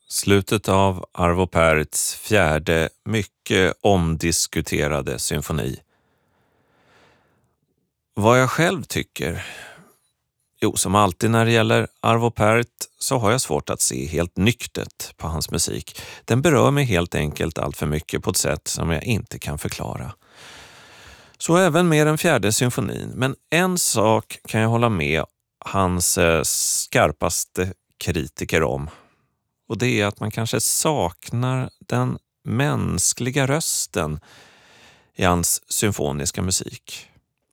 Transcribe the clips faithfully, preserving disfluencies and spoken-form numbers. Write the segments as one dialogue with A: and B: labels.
A: Slutet av Arvo Pärts fjärde mycket omdiskuterade symfoni. Vad jag själv tycker? Jo, som alltid när det gäller Arvo Pärt så har jag svårt att se helt nyktert på hans musik. Den berör mig helt enkelt allt för mycket på ett sätt som jag inte kan förklara. Så även med den fjärde symfonin. Men en sak kan jag hålla med hans eh, skarpaste kritiker om. Och det är att man kanske saknar den mänskliga rösten i hans symfoniska musik.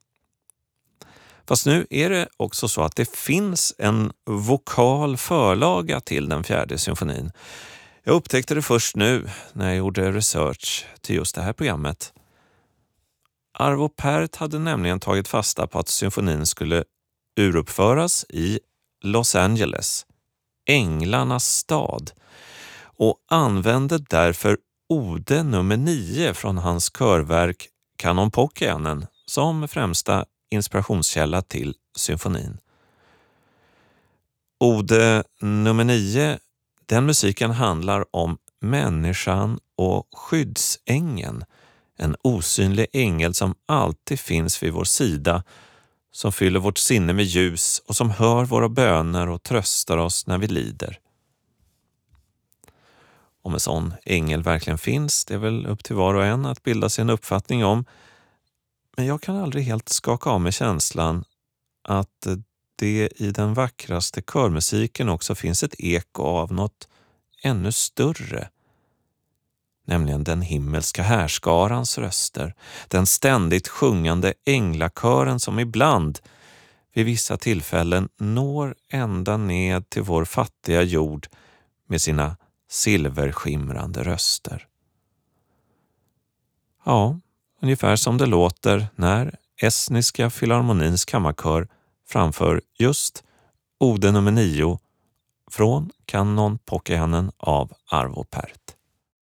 A: Fast nu är det också så att det finns en vokal förlaga till den fjärde symfonin. Jag upptäckte det först nu när jag gjorde research till just det här programmet. Arvo Pärt hade nämligen tagit fasta på att symfonin skulle uruppföras i Los Angeles, Änglarnas stad, och använde därför ode nummer nio från hans körverk Kanon Poikianen som främsta inspirationskälla till symfonin. Ode nummer nio, den musiken handlar om människan och skyddsängeln, en osynlig ängel som alltid finns vid vår sida, som fyller vårt sinne med ljus och som hör våra böner och tröstar oss när vi lider. Om en sån ängel verkligen finns, det är väl upp till var och en att bilda sig en uppfattning om. Men jag kan aldrig helt skaka av mig känslan att det i den vackraste körmusiken också finns ett eko av något ännu större. Nämligen den himmelska härskarans röster. Den ständigt sjungande änglakören som ibland vid vissa tillfällen når ända ned till vår fattiga jord med sina silverskimrande röster. Ja, ungefär som det låter när Estniska Filharmonins kammarkör framför just ode nummer nio från Kanon Poikianen av Arvo Pärt.